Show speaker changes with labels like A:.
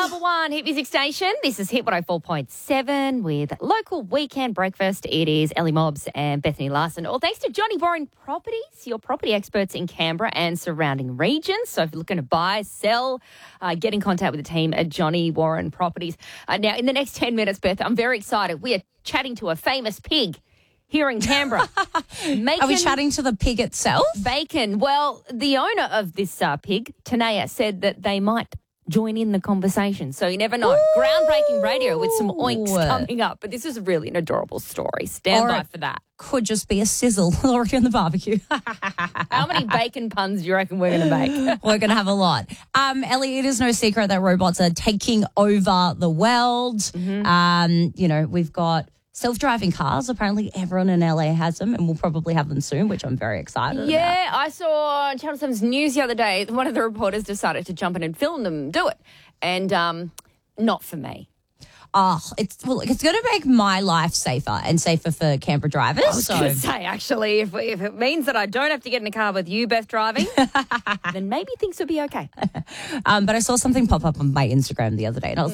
A: number one hit music station. This is Hit 104.7 with local weekend breakfast. It is Ellie Mobbs and Bethany Larson. All thanks to Johnny Warren Properties, your property experts in Canberra and surrounding regions. So if you're looking to buy, sell, get in contact with the team at Johnny Warren Properties. Now, in the next 10 minutes, Beth, I'm very excited. We are chatting to a famous pig here in Canberra.
B: Are we chatting to the pig itself?
A: Bacon. Well, the owner of this pig, Tanea, said that they might join in the conversation. So you never know.
B: Ooh.
A: Groundbreaking radio with some oinks coming up. But this is really an adorable story. Stand by for that.
B: Could just be a sizzle already on the barbecue.
A: How many bacon puns do you reckon we're going to make?
B: We're going to have a lot. Ellie, it is no secret that robots are taking over the world. Mm-hmm. We've got self-driving cars. Apparently everyone in LA has them, and we'll probably have them soon, which I'm very excited about.
A: Yeah, I saw on Channel 7's news the other day, one of the reporters decided to jump in and film them do it. And not for me.
B: Oh, it's going to make my life safer and safer for Canberra drivers.
A: I was going to say, actually, if it means that I don't have to get in a car with you, Beth, driving, then maybe things will be okay.
B: But I saw something pop up on my Instagram the other day, and I was